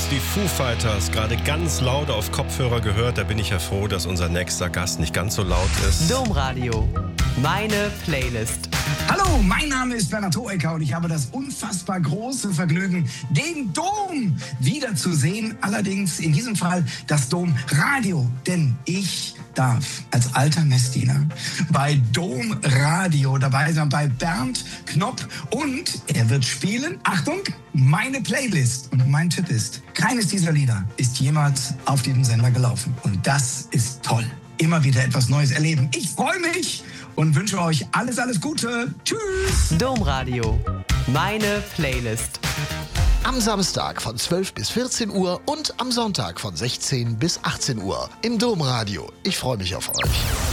die Foo Fighters, gerade ganz laut auf Kopfhörer gehört. Da bin ich ja froh, dass unser nächster Gast nicht ganz so laut ist. Domradio, meine Playlist. Hallo, mein Name ist Bernhard Hoeker und ich habe das unfassbar große Vergnügen, den Dom wiederzusehen. Allerdings in diesem Fall das Domradio, denn ich darf als alter Messdiener bei Domradio dabei sein, bei Bernd Knopp, und er wird spielen, Achtung, meine Playlist. Und mein Tipp ist, keines dieser Lieder ist jemals auf diesem Sender gelaufen. Und das ist toll. Immer wieder etwas Neues erleben. Ich freue mich und wünsche euch alles Gute. Tschüss. Domradio, meine Playlist. Am Samstag von 12 bis 14 Uhr und am Sonntag von 16 bis 18 Uhr im Domradio. Ich freue mich auf euch.